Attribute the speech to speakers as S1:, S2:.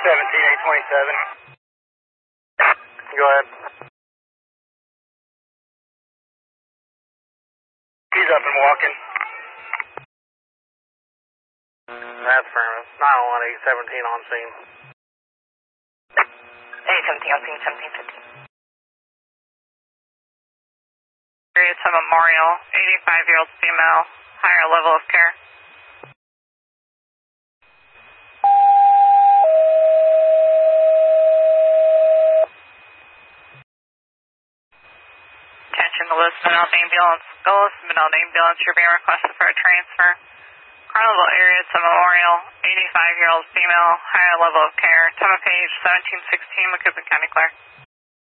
S1: 17827. Go ahead. He's up and walking.
S2: That's affirmative. 911 817 on scene.
S3: 817 on scene, 1715. Area to Memorial, 85-year-old female, higher level of care. Attention to Lewis Minot Ambulance. Gullis Minot Ambulance, you're being requested for a transfer. Carnival area to Memorial, 85-year-old female, higher level of care. Time of page 1716, Macoupin County Clear.